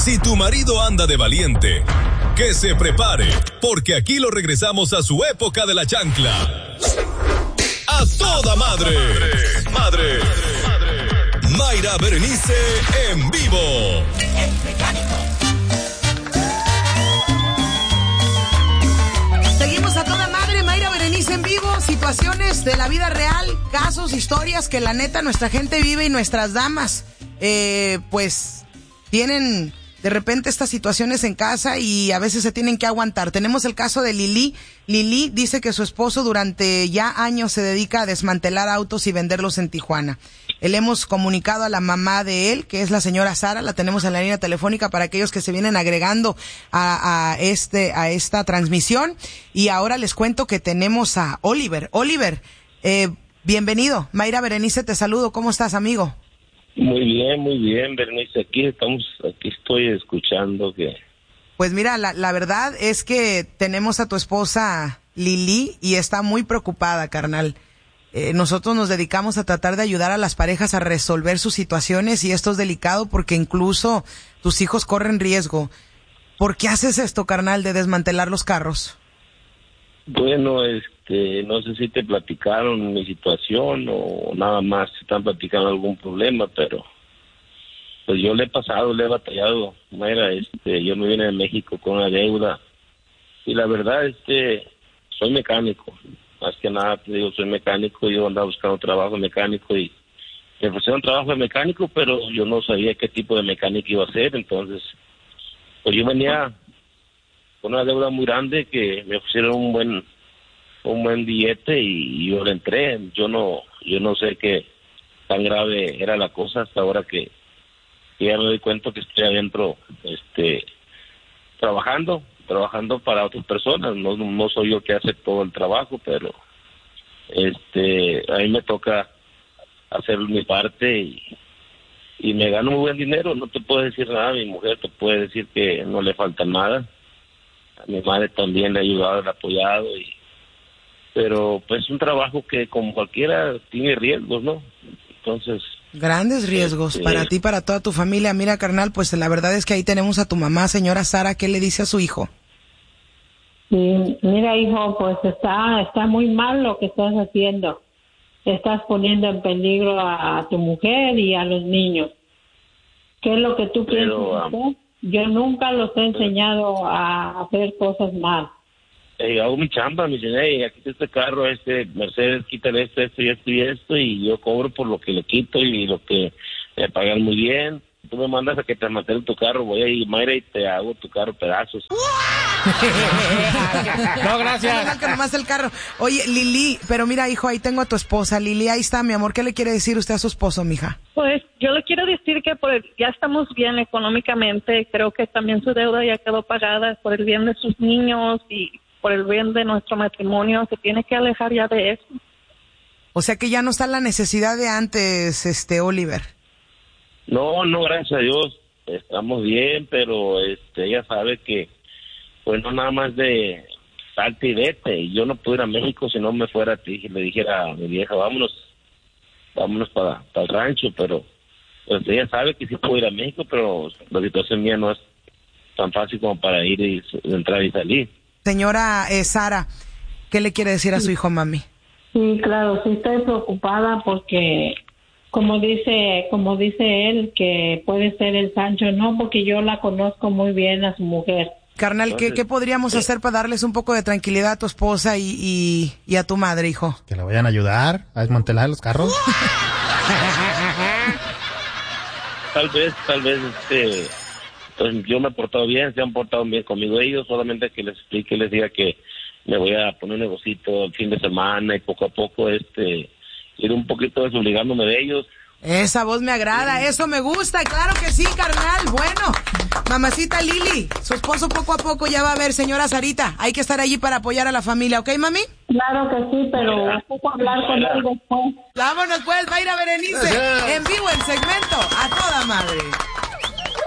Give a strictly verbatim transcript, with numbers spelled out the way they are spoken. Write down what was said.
Si tu marido anda de valiente, que se prepare, porque aquí lo regresamos a su época de la chancla. ¡A toda madre! ¡Madre! Mayra Berenice en vivo. El mecánico. Seguimos a toda madre, Mayra Berenice en vivo. Situaciones de la vida real, casos, historias que la neta nuestra gente vive y nuestras damas, eh, pues, tienen de repente estas situaciones en casa y a veces se tienen que aguantar. Tenemos el caso de Lili. Lili dice que su esposo durante ya años se dedica a desmantelar autos y venderlos en Tijuana. Le hemos comunicado a la mamá de él, que es la señora Sara, la tenemos en la línea telefónica para aquellos que se vienen agregando a, a este, a esta transmisión. Y ahora les cuento que tenemos a Oliver. Oliver, eh, bienvenido. Mayra Berenice, te saludo. ¿Cómo estás, amigo? Muy bien, muy bien, Berenice. Aquí estamos, aquí estoy escuchando que... Pues mira, la, la verdad es que tenemos a tu esposa Lili y está muy preocupada, carnal. Eh, nosotros nos dedicamos a tratar de ayudar a las parejas a resolver sus situaciones y esto es delicado porque incluso tus hijos corren riesgo. ¿Por qué haces esto, carnal, de desmantelar los carros? Bueno, este, no sé si te platicaron mi situación o nada más te están platicando algún problema, pero pues yo le he pasado, le he batallado. Mira, este, yo me vine de México con una deuda y la verdad, este, soy mecánico. Más que nada, te digo, soy mecánico, yo andaba buscando trabajo mecánico y me ofrecieron trabajo de mecánico, pero yo no sabía qué tipo de mecánico iba a ser, entonces, pues yo venía con una deuda muy grande que me ofrecieron un buen un buen billete y, y yo le entré. Yo no yo no sé qué tan grave era la cosa hasta ahora que, que ya me doy cuenta que estoy adentro, este, trabajando, trabajando para otras personas. No, no soy yo que hace todo el trabajo, pero este, a mí me toca hacer mi parte y, y me gano muy buen dinero. No te puedo decir nada, mi mujer te puede decir que no le falta nada. A mi madre también le ha ayudado, le ha apoyado, y, pero pues un trabajo que como cualquiera tiene riesgos, ¿no? Entonces... Grandes riesgos este... para ti, para toda tu familia. Mira, carnal, pues la verdad es que ahí tenemos a tu mamá, señora Sara. ¿Qué le dice a su hijo? Sí, mira, hijo, pues está, está muy mal lo que estás haciendo. Estás poniendo en peligro a, a tu mujer y a los niños. ¿Qué es lo que tú piensas hacer? Um... Yo nunca los he enseñado a hacer cosas mal. Eh, hago mi chamba, mi señora, y aquí está este carro, este Mercedes, quítale esto, esto y esto y esto, y yo cobro por lo que le quito y lo que me pagan muy bien. Tú me mandas a que te desmantele tu carro, voy a ir, Mayra, y te hago tu carro pedazos. No, gracias. No, nomás el carro. Oye, Lili, pero mira, hijo, ahí tengo a tu esposa. Lili, ahí está, mi amor. ¿Qué le quiere decir usted a su esposo, mija? Pues yo le quiero decir que por el, ya estamos bien económicamente. Creo que también su deuda ya quedó pagada por el bien de sus niños y por el bien de nuestro matrimonio. Se tiene que alejar ya de eso. O sea que ya no está la necesidad de antes, este, Oliver. No, no, gracias a Dios. Estamos bien, pero este, ella sabe que pues no nada más de salte y vete. Y yo no puedo ir a México si no me fuera a ti y le dijera a mi vieja, vámonos, vámonos para, para el rancho, pero pues ella sabe que sí puedo ir a México, pero la situación mía no es tan fácil como para ir y entrar y salir. Señora eh, Sara, ¿qué le quiere decir a su hijo, mami? Sí, claro, sí estoy preocupada porque como dice, como dice él, que puede ser el Sancho, no, porque yo la conozco muy bien a su mujer. Carnal, ¿qué, ¿qué podríamos sí. hacer para darles un poco de tranquilidad a tu esposa y, y, y a tu madre, hijo? Que la vayan a ayudar a desmantelar los carros. Tal vez, tal vez, este, pues yo me he portado bien, se han portado bien conmigo ellos, solamente que les explique, les diga que me voy a poner un negocito el fin de semana y poco a poco, este, ir un poquito desobligándome de ellos. Esa voz me agrada, eso me gusta, claro que sí, carnal. Bueno, mamacita Lili, su esposo poco a poco ya va a ver, señora Sarita, hay que estar allí para apoyar a la familia, ¿ok, mami? Claro que sí, pero poco hablar con él después. Vámonos pues, Mayra Berenice, en vivo el segmento A Toda Madre.